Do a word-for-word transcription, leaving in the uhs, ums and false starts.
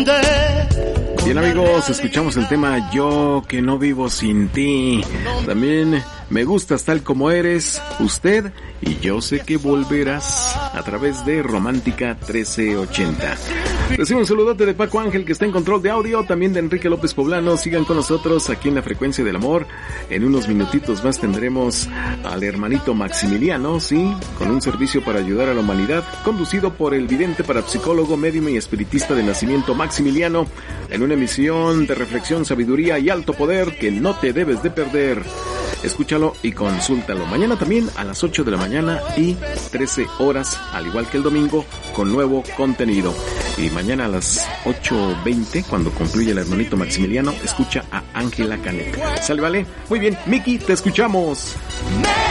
Bien, amigos, escuchamos el tema Yo que no vivo sin ti. También Me gustas tal como eres, usted, y yo sé que volverás, a través de Romántica trece ochenta. Recibe un saludote de Paco Ángel, que está en control de audio, también de Enrique López Poblano. Sigan con nosotros aquí en la Frecuencia del Amor. En unos minutitos más tendremos al hermanito Maximiliano, sí, con un servicio para ayudar a la humanidad, conducido por el vidente, parapsicólogo, médium y espiritista de nacimiento Maximiliano, en una emisión de reflexión, sabiduría y alto poder que no te debes de perder. Escúchalo y consúltalo. Mañana también a las ocho de la mañana y trece horas, al igual que el domingo, con nuevo contenido. Y mañana a las ocho veinte, cuando concluye el hermanito Maximiliano, escucha a Ángela Canet. ¿Sale, vale? Muy bien, Miki, te escuchamos.